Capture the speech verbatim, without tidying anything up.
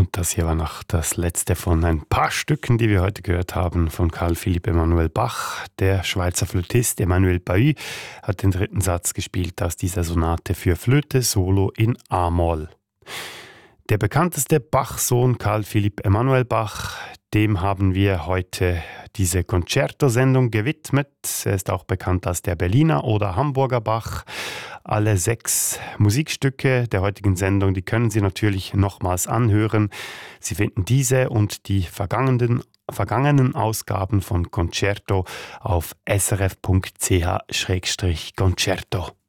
Und das hier war noch das letzte von ein paar Stücken, die wir heute gehört haben, von Carl Philipp Emanuel Bach. Der Schweizer Flötist Emmanuel Bailly hat den dritten Satz gespielt aus dieser Sonate für Flöte Solo in A-Moll. Der bekannteste Bach-Sohn Carl Philipp Emanuel Bach, dem haben wir heute diese Concerto-Sendung gewidmet. Er ist auch bekannt als der Berliner oder Hamburger Bach. Alle sechs Musikstücke der heutigen Sendung, die können Sie natürlich nochmals anhören. Sie finden diese und die vergangenen, vergangenen Ausgaben von Concerto auf s r f punkt c h slash concerto.